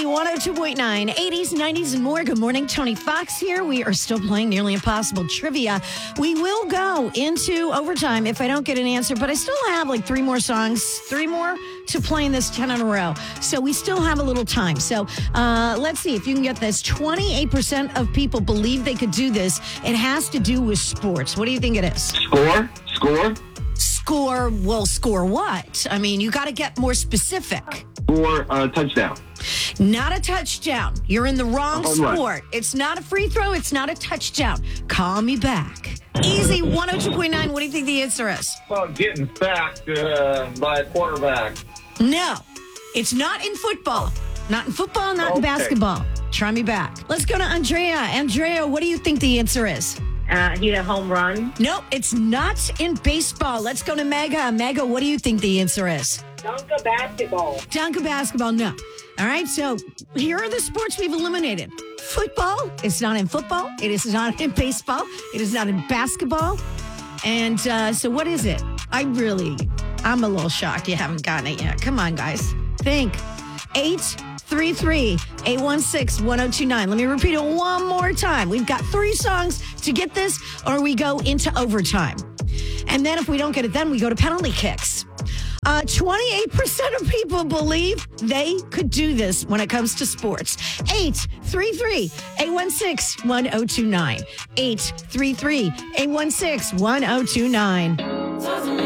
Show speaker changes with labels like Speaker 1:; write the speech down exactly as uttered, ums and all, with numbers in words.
Speaker 1: one oh two point nine, eighties, nineties, and more. Good morning, Tony Fox here. We are still playing Nearly Impossible Trivia. We will go into overtime if I don't get an answer, but I still have like three more songs, three more to play in this ten in a row. So we still have a little time. So uh, let's see if you can get this. twenty-eight percent of people believe they could do this. It has to do with sports. What do you think it is?
Speaker 2: Score? Score?
Speaker 1: Score, well, score what? I mean, you got to get more specific.
Speaker 2: Score a touchdown.
Speaker 1: Not a touchdown. You're in the wrong
Speaker 2: Home
Speaker 1: sport.
Speaker 2: run.
Speaker 1: It's not a free throw. It's not a touchdown. Call me back. Easy, one oh two point nine. What do you think the answer is?
Speaker 3: Well, getting sacked uh, by a quarterback.
Speaker 1: No, it's not in football. Not in football, not in
Speaker 3: Okay.
Speaker 1: basketball. Try me back. Let's go to Andrea. Andrea, what do you think the answer is?
Speaker 4: Uh, hit a home run.
Speaker 1: Nope, it's not in baseball. Let's go to Mega. Mega, what do you think the answer is?
Speaker 4: Donka basketball.
Speaker 1: Dunk basketball, no. All right, so here are the sports we've eliminated. Football, it's not in football. It is not in baseball. It is not in basketball. And uh, so what is it? I really, I'm a little shocked you haven't gotten it yet. Come on, guys. Think. eight three three, eight one six, one oh two nine. Let me repeat it one more time. We've got three songs to get this, or we go into overtime. And then if we don't get it, then we go to penalty kicks. Uh, twenty-eight percent of people believe they could do this when it comes to sports. eight three three, eight one six, one oh two nine. eight three three, eight one six, one oh two nine.